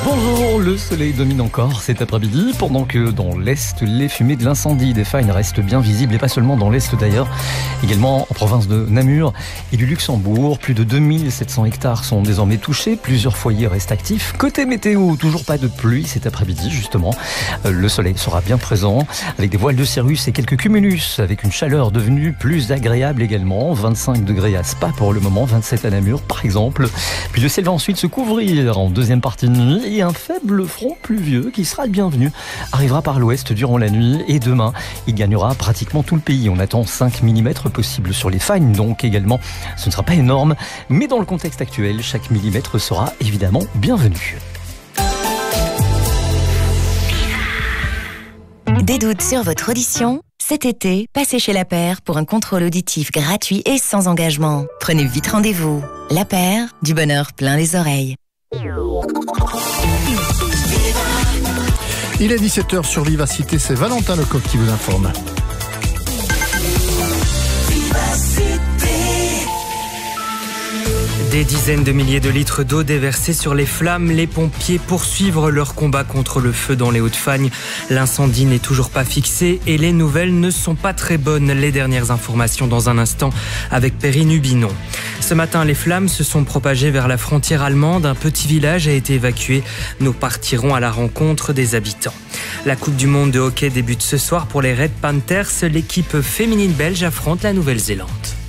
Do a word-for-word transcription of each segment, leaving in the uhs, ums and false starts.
Bonjour, le soleil domine encore cet après-midi, pendant que dans l'Est, les fumées de l'incendie des Fagnes restent bien visibles, et pas seulement dans l'Est d'ailleurs, également en province de Namur et du Luxembourg. Plus de deux mille sept cents hectares sont désormais touchés, plusieurs foyers restent actifs. Côté météo, toujours pas de pluie cet après-midi justement. Le soleil sera bien présent, avec des voiles de cirrus et quelques cumulus, avec une chaleur devenue plus agréable également. vingt-cinq degrés à Spa pour le moment, vingt-sept à Namur par exemple. Puis le ciel va ensuite se couvrir en deuxième partie de nuit, et un faible front pluvieux qui sera le bienvenu arrivera par l'ouest durant la nuit, et demain il gagnera pratiquement tout le pays. On attend cinq millimètres possibles sur les Fagnes, donc également ce ne sera pas énorme, mais dans le contexte actuel, chaque millimètre sera évidemment bienvenu. Des doutes sur votre audition ? Cet été, passez chez La Paire pour un contrôle auditif gratuit et sans engagement. Prenez vite rendez-vous. La Paire, du bonheur plein les oreilles. Il est dix-sept heures sur Vivacité, c'est Valentin Lecoq qui vous informe. Des dizaines de milliers de litres d'eau déversés sur les flammes. Les pompiers poursuivent leur combat contre le feu dans les Hauts-de-Fagne. L'incendie n'est toujours pas fixé et les nouvelles ne sont pas très bonnes. Les dernières informations dans un instant avec Perrine Hubinon. Ce matin, les flammes se sont propagées vers la frontière allemande. Un petit village a été évacué. Nous partirons à la rencontre des habitants. La Coupe du Monde de hockey débute ce soir pour les Red Panthers. L'équipe féminine belge affronte la Nouvelle-Zélande.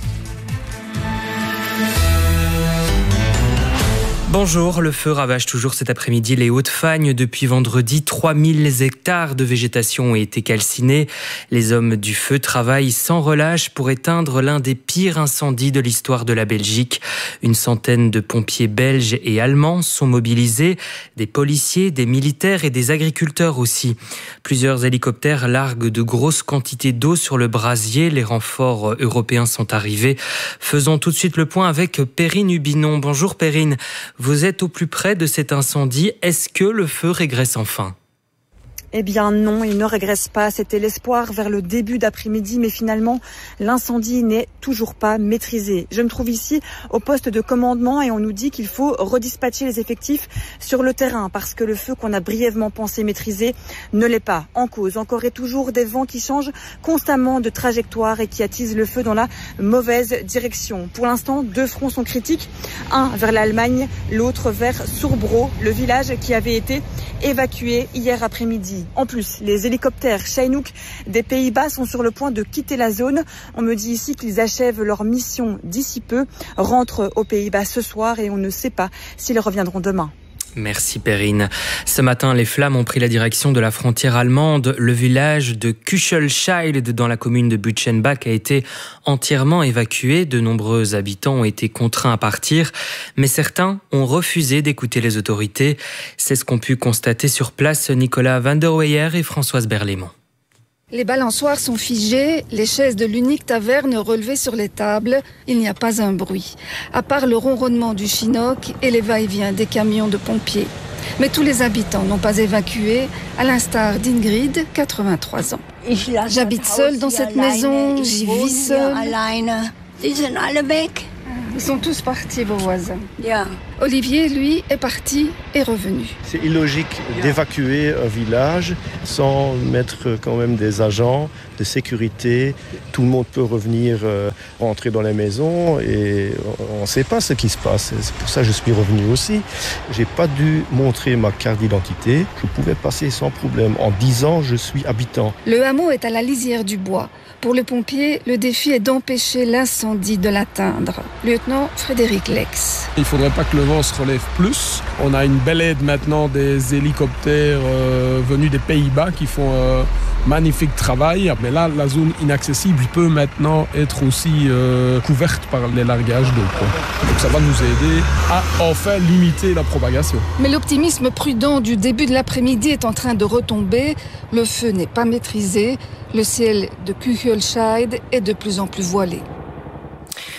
Bonjour, le feu ravage toujours cet après-midi les Hauts-de-Fagne. Depuis vendredi, trois mille hectares de végétation ont été calcinés. Les hommes du feu travaillent sans relâche pour éteindre l'un des pires incendies de l'histoire de la Belgique. Une centaine de pompiers belges et allemands sont mobilisés, des policiers, des militaires et des agriculteurs aussi. Plusieurs hélicoptères larguent de grosses quantités d'eau sur le brasier. Les renforts européens sont arrivés. Faisons tout de suite le point avec Perrine Hubinon. Bonjour Perrine. Vous êtes au plus près de cet incendie. Est-ce que le feu régresse enfin ? Eh bien non, il ne régresse pas. C'était l'espoir vers le début d'après-midi, mais finalement, l'incendie n'est toujours pas maîtrisé. Je me trouve ici au poste de commandement et on nous dit qu'il faut redispatcher les effectifs sur le terrain parce que le feu qu'on a brièvement pensé maîtriser ne l'est pas. En cause, encore et toujours des vents qui changent constamment de trajectoire et qui attisent le feu dans la mauvaise direction. Pour l'instant, deux fronts sont critiques. Un vers l'Allemagne, l'autre vers Sourbro, le village qui avait été évacué hier après-midi. En plus, les hélicoptères Chinook des Pays-Bas sont sur le point de quitter la zone. On me dit ici qu'ils achèvent leur mission d'ici peu, rentrent aux Pays-Bas ce soir et on ne sait pas s'ils reviendront demain. Merci Perrine. Ce matin, les flammes ont pris la direction de la frontière allemande. Le village de Küchelscheid, dans la commune de Butchenbach, a été entièrement évacué. De nombreux habitants ont été contraints à partir, mais certains ont refusé d'écouter les autorités. C'est ce qu'ont pu constater sur place Nicolas van der Weyer et Françoise Berlaymont. Les balançoires sont figées, les chaises de l'unique taverne relevées sur les tables. Il n'y a pas un bruit, à part le ronronnement du chinook et les va-et-vient des camions de pompiers. Mais tous les habitants n'ont pas évacué, à l'instar d'Ingrid, quatre-vingt-trois ans. J'habite seule dans cette maison, j'y vis seule. Ils sont tous partis, vos voisins. Yeah. Olivier, lui, est parti et revenu. C'est illogique d'évacuer un village sans mettre quand même des agents de sécurité. Tout le monde peut revenir euh, rentrer dans les maisons et on ne sait pas ce qui se passe. C'est pour ça que je suis revenu aussi. Je n'ai pas dû montrer ma carte d'identité. Je pouvais passer sans problème. En dix ans, je suis habitant. Le hameau est à la lisière du bois. Pour les pompiers, le défi est d'empêcher l'incendie de l'atteindre. Lieutenant Frédéric Lex. Il ne faudrait pas que le vent se relève plus. On a une belle aide maintenant des hélicoptères euh, venus des Pays-Bas qui font un magnifique travail. Mais là, la zone inaccessible peut maintenant être aussi euh, couverte par les largages d'eau. Donc ça va nous aider à enfin limiter la propagation. Mais l'optimisme prudent du début de l'après-midi est en train de retomber. Le feu n'est pas maîtrisé. Le ciel de Küchelscheid est de plus en plus voilé.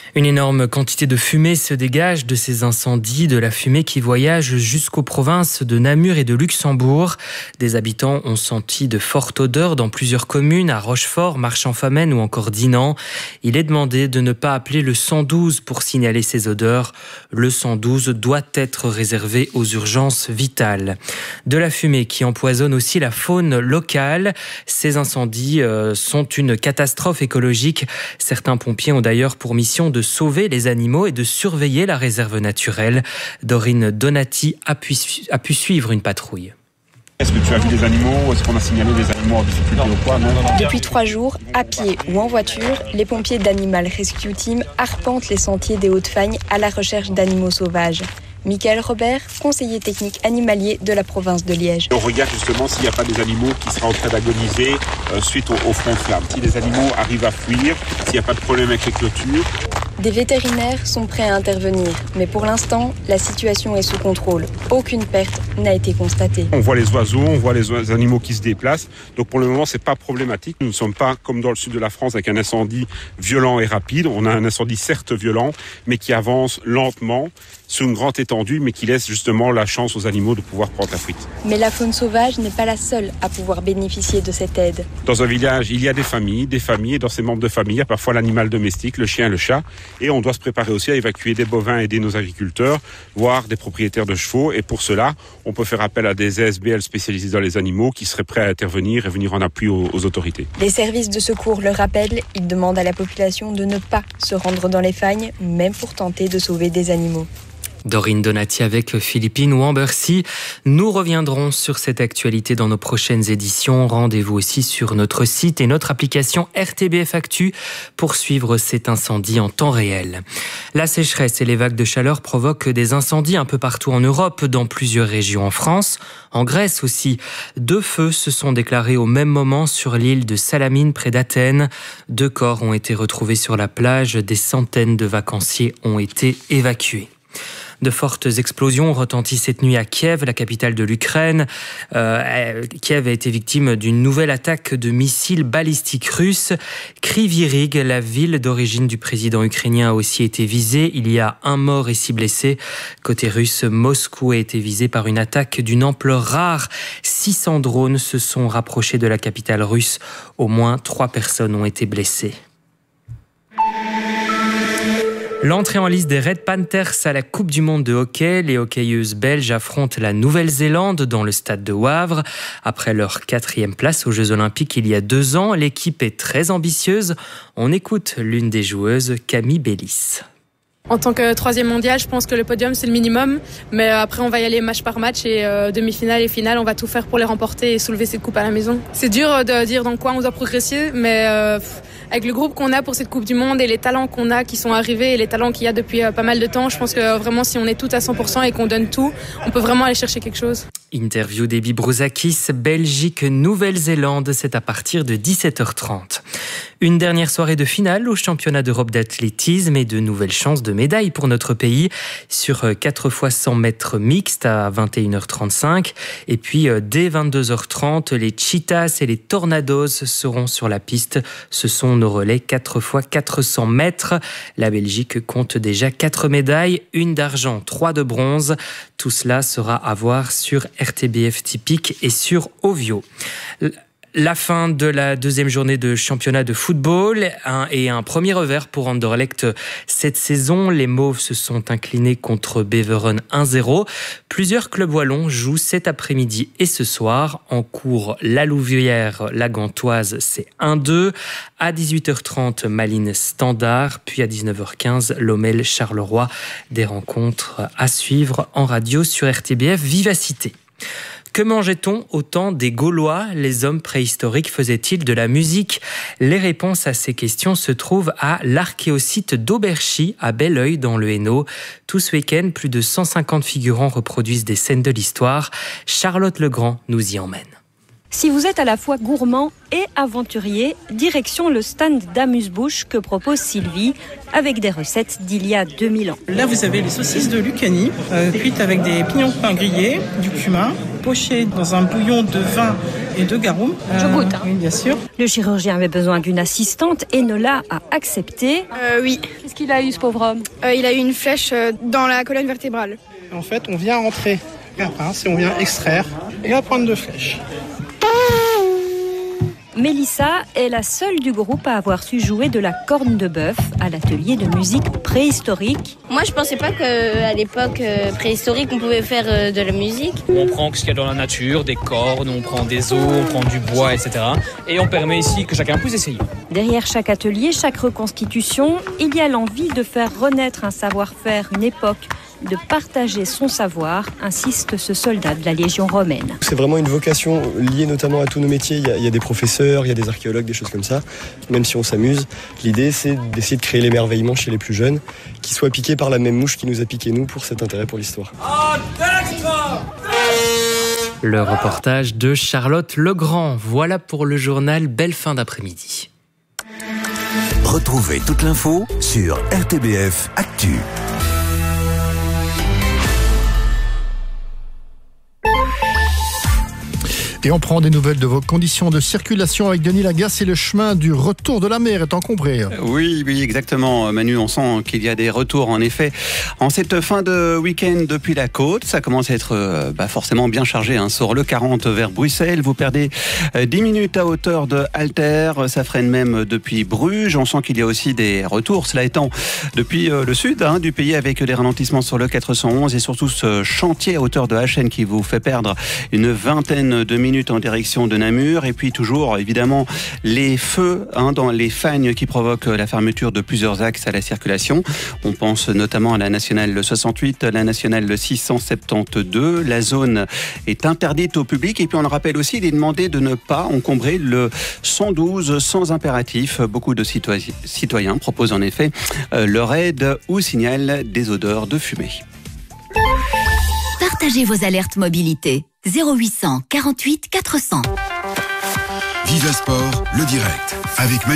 Une énorme quantité de fumée se dégage de ces incendies, de la fumée qui voyage jusqu'aux provinces de Namur et de Luxembourg. Des habitants ont senti de fortes odeurs dans plusieurs communes, à Rochefort, Marchand-Famenne ou encore Dinan. Il est demandé de ne pas appeler le cent douze pour signaler ces odeurs. Le cent douze doit être réservé aux urgences vitales. De la fumée qui empoisonne aussi la faune locale. Ces incendies euh, sont une catastrophe écologique. Certains pompiers ont d'ailleurs pour mission de sauver les animaux et de surveiller la réserve naturelle. Dorine Donati a pu, a pu suivre une patrouille. Est-ce que tu as vu des animaux? Est-ce qu'on a signalé des animaux en difficulté ou quoi? Non. Depuis trois jours, à pied ou en voiture, les pompiers d'Animal Rescue Team arpentent les sentiers des Hauts-de-Fagne à la recherche d'animaux sauvages. Michael Robert, conseiller technique animalier de la province de Liège. On regarde justement s'il n'y a pas des animaux qui seraient en train d'agoniser euh, suite au, au front de flamme. Si les animaux arrivent à fuir, s'il n'y a pas de problème avec les clôtures. Des vétérinaires sont prêts à intervenir, mais pour l'instant, la situation est sous contrôle. Aucune perte n'a été constatée. On voit les oiseaux, on voit les animaux qui se déplacent. Donc pour le moment, c'est pas problématique. Nous ne sommes pas comme dans le sud de la France avec un incendie violent et rapide. On a un incendie certes violent, mais qui avance lentement sur une grande étendue, mais qui laisse justement la chance aux animaux de pouvoir prendre la fuite. Mais la faune sauvage n'est pas la seule à pouvoir bénéficier de cette aide. Dans un village, il y a des familles, des familles, et dans ces membres de famille, il y a parfois l'animal domestique, le chien, le chat. Et on doit se préparer aussi à évacuer des bovins, aider nos agriculteurs, voire des propriétaires de chevaux. Et pour cela, on peut faire appel à des A S B L spécialisés dans les animaux qui seraient prêts à intervenir et venir en appui aux, aux autorités. Les services de secours le rappellent, ils demandent à la population de ne pas se rendre dans les fagnes, même pour tenter de sauver des animaux. Dorine Donati avec Philippine ou Ambercy. Nous reviendrons sur cette actualité dans nos prochaines éditions. Rendez-vous aussi sur notre site et notre application R T B F Actu pour suivre cet incendie en temps réel. La sécheresse et les vagues de chaleur provoquent des incendies un peu partout en Europe, dans plusieurs régions en France, en Grèce aussi. Deux feux se sont déclarés au même moment sur l'île de Salamine près d'Athènes. Deux corps ont été retrouvés sur la plage. Des centaines de vacanciers ont été évacués. De fortes explosions ont retenti cette nuit à Kiev, la capitale de l'Ukraine. Euh, Kiev a été victime d'une nouvelle attaque de missiles balistiques russes. Kryvyi Rih, la ville d'origine du président ukrainien, a aussi été visée. Il y a un mort et six blessés. Côté russe, Moscou a été visé par une attaque d'une ampleur rare. six cents drones se sont rapprochés de la capitale russe. Au moins trois personnes ont été blessées. L'entrée en liste des Red Panthers à la Coupe du Monde de hockey. Les hockeyeuses belges affrontent la Nouvelle-Zélande dans le stade de Wavre. Après leur quatrième place aux Jeux Olympiques il y a deux ans, l'équipe est très ambitieuse. On écoute l'une des joueuses, Camille Bellis. En tant que troisième mondial, je pense que le podium c'est le minimum, mais après on va y aller match par match et euh, demi-finale et finale, on va tout faire pour les remporter et soulever cette coupe à la maison. C'est dur de dire dans quoi on doit progresser, mais euh, avec le groupe qu'on a pour cette Coupe du Monde et les talents qu'on a qui sont arrivés et les talents qu'il y a depuis euh, pas mal de temps, je pense que euh, vraiment si on est tout à cent pour cent et qu'on donne tout, on peut vraiment aller chercher quelque chose. Interview d'Ebi Brouzakis, Belgique-Nouvelle-Zélande, c'est à partir de dix-sept heures trente. Une dernière soirée de finale au championnat d'Europe d'athlétisme et de nouvelles chances de médailles pour notre pays sur quatre fois cent mètres mixtes à vingt et une heures trente-cinq. Et puis dès vingt-deux heures trente, les Cheetahs et les Tornados seront sur la piste. Ce sont nos relais quatre fois quatre cents mètres. La Belgique compte déjà quatre médailles, une d'argent, trois de bronze. Tout cela sera à voir sur R T B F Typique et sur Ovio. La fin de la deuxième journée de championnat de football un, et un premier revers pour Anderlecht cette saison. Les Mauves se sont inclinés contre Beveren un zéro. Plusieurs clubs wallons jouent cet après-midi et ce soir. En cours, la Louvière, la Gantoise, c'est un deux. À dix-huit heures trente, Malines Standard. Puis à dix-neuf heures quinze, Lommel Charleroi. Des rencontres à suivre en radio sur R T B F Vivacité. Que mangeait-on au temps des Gaulois? Les hommes préhistoriques faisaient-ils de la musique? Les réponses à ces questions se trouvent à l'archéosite d'Auberchy, à Belleuil, dans le Hainaut. Tout ce week-end, plus de cent cinquante figurants reproduisent des scènes de l'histoire. Charlotte Legrand nous y emmène. Si vous êtes à la fois gourmand et aventurier, direction le stand d'Amuse-Bouche que propose Sylvie, avec des recettes d'il y a deux mille ans. Là, vous avez les saucisses de Lucanie, euh, cuites avec des pignons de pain grillés, du cumin, pochées dans un bouillon de vin et deux garums. Je Euh, goûte. Hein. Oui, bien sûr. Le chirurgien avait besoin d'une assistante et Nola a accepté. Euh, oui. Qu'est-ce qu'il a eu, ce pauvre homme? Euh, il a eu une flèche euh, dans la colonne vertébrale. En fait, on vient rentrer la pince et on vient extraire et la pointe de flèche. Mélissa est la seule du groupe à avoir su jouer de la corne de bœuf à l'atelier de musique préhistorique. Moi, je pensais pas qu'à l'époque euh, préhistorique, on pouvait faire euh, de la musique. On prend ce qu'il y a dans la nature, des cornes, on prend des os, on prend du bois, et cetera. Et on permet ici que chacun puisse essayer. Derrière chaque atelier, chaque reconstitution, il y a l'envie de faire renaître un savoir-faire, une époque, de partager son savoir, insiste ce soldat de la Légion romaine. C'est vraiment une vocation liée notamment à tous nos métiers. Il y a, il y a des professeurs, il y a des archéologues, des choses comme ça. Même si on s'amuse, l'idée c'est d'essayer de créer l'émerveillement chez les plus jeunes, qui soient piqués par la même mouche qui nous a piqué nous pour cet intérêt pour l'histoire. Le reportage de Charlotte Legrand. Voilà pour le journal. Belle fin d'après-midi. Retrouvez toute l'info sur R T B F Actu. Et on prend des nouvelles de vos conditions de circulation avec Denis Lagasse et le chemin du retour de la mer est encombré. Oui, oui, exactement. Manu, on sent qu'il y a des retours en effet. En cette fin de week-end depuis la côte, ça commence à être euh, bah, forcément bien chargé. Hein. Sur le quarante vers Bruxelles, vous perdez euh, dix minutes à hauteur de Alter. Ça freine même depuis Bruges. On sent qu'il y a aussi des retours, cela étant depuis euh, le sud hein, du pays avec des ralentissements sur le quatre cent onze et surtout ce chantier à hauteur de Achen qui vous fait perdre une vingtaine de minutes en direction de Namur et puis toujours évidemment les feux hein, dans les fagnes qui provoquent la fermeture de plusieurs axes à la circulation. On pense notamment à la nationale soixante-huit, la nationale six cent soixante-douze. La zone est interdite au public et puis on le rappelle aussi, il est demandé de ne pas encombrer le cent douze sans impératif. Beaucoup de citoyens, citoyens proposent en effet euh, leur aide ou signalent des odeurs de fumée. Partagez vos alertes mobilité. zéro huit cent quarante-huit quatre cents. Viva Sport, le direct, avec Manu.